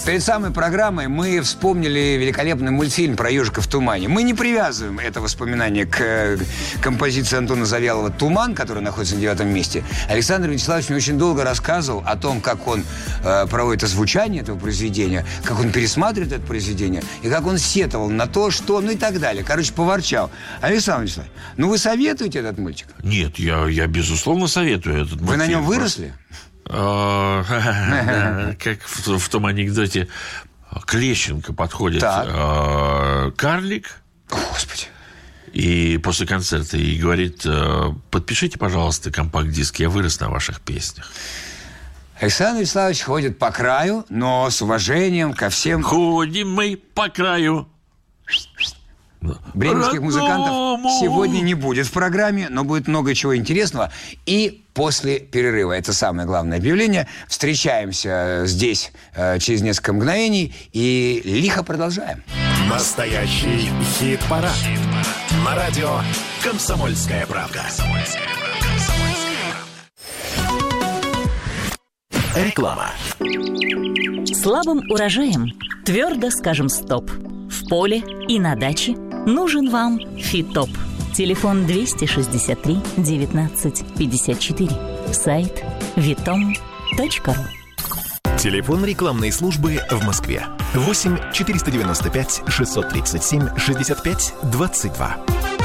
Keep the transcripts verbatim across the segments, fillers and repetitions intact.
Перед самой программой мы вспомнили великолепный мультфильм про ежика в тумане. Мы не привязываем это воспоминание к композиции Антона Завьялова «Туман», который находится на девятом месте. Александр Вячеславович мне очень долго рассказывал о том, как он э, проводит озвучание этого произведения, как он пересматривает это произведение, и как он сетовал на то, что, ну и так далее. Короче, поворчал. Александр Вячеславович, ну вы советуете этот мультик? Нет, я, я безусловно советую этот мультик. Вы на нем выросли? Как в том анекдоте к Лещенко подходит карлик. Господи. И после концерта и говорит: подпишите, пожалуйста, компакт-диск, я вырос на ваших песнях. Александр Вячеславович ходит по краю, но с уважением ко всем. Ходим мы по краю. Бременских музыкантов сегодня не будет в программе, но будет много чего интересного. И после перерыва, это самое главное объявление, встречаемся здесь э, через несколько мгновений и лихо продолжаем. Настоящий хит-парад. Хит-парад. На радио «Комсомольская правда». Реклама. Слабым урожаем твердо скажем стоп. В поле и на даче нужен вам Фитоп. Телефон двести шестьдесят три девятнадцать пятьдесят четыре. Сайт витом точка ру. Телефон рекламной службы в Москве. восемь четыреста девяносто пять шестьсот тридцать семь шестьдесят пять двадцать два.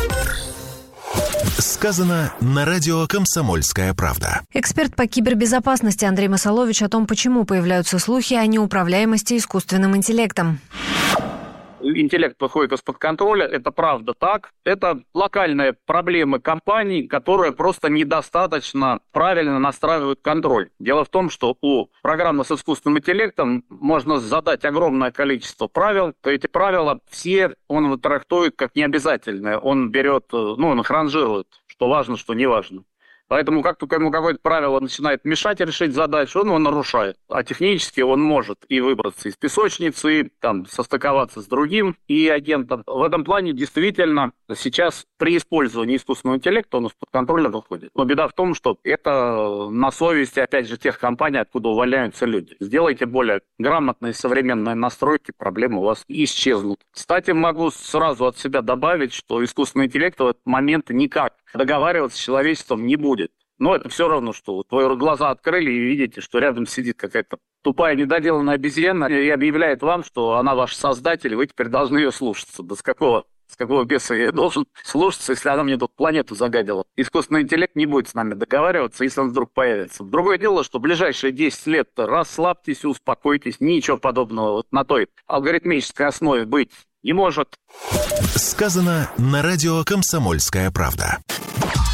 Сказано на радио «Комсомольская правда». Эксперт по кибербезопасности Андрей Масалович о том, почему появляются слухи о неуправляемости искусственным интеллектом. Интеллект выходит из-под контроля, это правда так. Это локальные проблемы компаний, которые просто недостаточно правильно настраивают контроль. Дело в том, что у программы с искусственным интеллектом можно задать огромное количество правил, то эти правила все он трактует как необязательные. Он берет, ну, он их ранжирует, что важно, что не важно. Поэтому как только ему какое-то правило начинает мешать решить задачу, он его нарушает. А технически он может и выбраться из песочницы, и там состыковаться с другим и агентом. В этом плане действительно сейчас при использовании искусственного интеллекта он из-под контроля выходит. Но беда в том, что это на совести, опять же, тех компаний, откуда увольняются люди. Сделайте более грамотные современные настройки, проблемы у вас исчезнут. Кстати, могу сразу от себя добавить, что искусственный интеллект в этот момент никак договариваться с человечеством не будет. Но это все равно, что вы глаза открыли и видите, что рядом сидит какая-то тупая недоделанная обезьяна и объявляет вам, что она ваш создатель, и вы теперь должны ее слушаться. Да с какого, с какого беса я должен слушаться, если она мне тут планету загадила? Искусственный интеллект не будет с нами договариваться, если он вдруг появится. Другое дело, что в ближайшие десять лет расслабьтесь, успокойтесь, ничего подобного вот на той алгоритмической основе быть не может. Сказано на радио «Комсомольская правда».